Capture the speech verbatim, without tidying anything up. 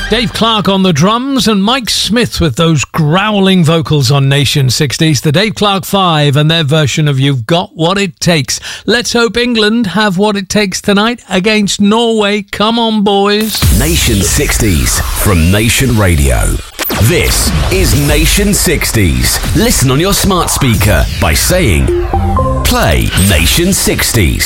Dave Clark on the drums and Mike Smith with those growling vocals on Nation sixties. The Dave Clark Five and their version of You've Got What It Takes. Let's hope England have what it takes tonight against Norway. Come on, boys. Nation sixties from Nation Radio. This is Nation sixties. Listen on your smart speaker by saying, play Nation sixties.